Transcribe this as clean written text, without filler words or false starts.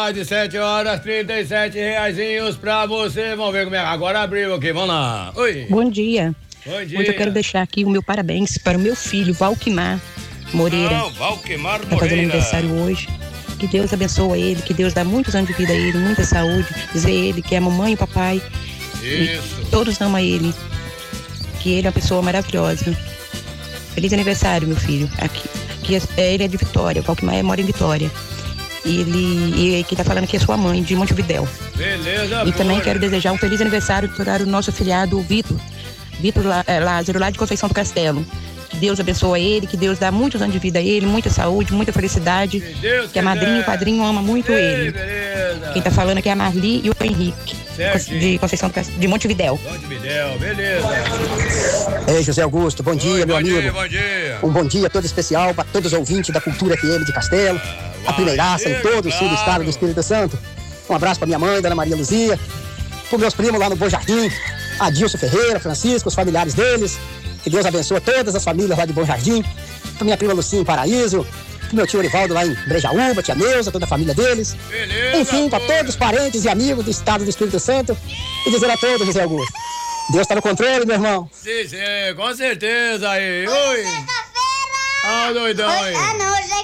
tarde, 7h, R$ 37 pra você. Vamos ver como é. Agora abriu aqui, vamos lá. Oi. Bom dia. Bom dia. Hoje eu quero deixar aqui o meu parabéns para o meu filho, Valquimar Moreira. Valquimar Tá fazendo aniversário hoje. Que Deus abençoe ele, que Deus dá muitos anos de vida a ele, muita saúde. Dizer a ele que é a mamãe e o papai. Isso. E todos amam ele. Que ele é uma pessoa maravilhosa. Feliz aniversário, meu filho. Ele é de Vitória, o Valquimar mora em Vitória. E que tá falando que é sua mãe, de Montevidéu. Beleza, E também quero desejar um feliz aniversário para o nosso afilhado Vitor Lázaro, lá de Conceição do Castelo. Que Deus abençoe ele, que Deus dá muitos anos de vida a ele, muita saúde, muita felicidade. Que a madrinha e o padrinho amam muito ele. Beleza. Quem tá falando aqui é a Marli e o Henrique, de Conceição do Castelo, de Montevidéu. Beleza. Ei, José Augusto, bom dia, meu amigo. Bom dia. Um bom dia todo especial para todos os ouvintes da Cultura FM de Castelo, a primeiraça em todo o sul do estado do Espírito Santo. Um abraço para minha mãe, Dona Maria Luzia, para meus primos lá no Bom Jardim, Adilson Ferreira, Francisco, os familiares deles. Que Deus abençoe todas as famílias lá de Bom Jardim. Para minha prima Lucinha em Paraíso, para meu tio Orivaldo lá em Brejaúba, tia Neuza, toda a família deles. Beleza, enfim, para todos os parentes e amigos do estado do Espírito Santo. E dizer a todos, José Augusto, Deus está no controle, meu irmão. Sim, com certeza aí. Oi. Ah, doidão aí. Não,